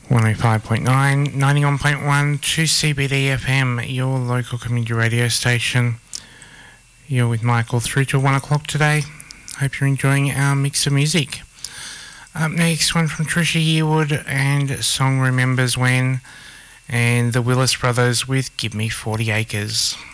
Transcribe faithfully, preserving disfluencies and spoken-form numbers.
one oh five point nine, ninety-one point one to C B D F M, your local community radio station. You're with Michael through to one o'clock today. Hope you're enjoying our mix of music. Up next, one from Trisha Yearwood and Song Remembers When, and the Willis Brothers with Give Me forty acres.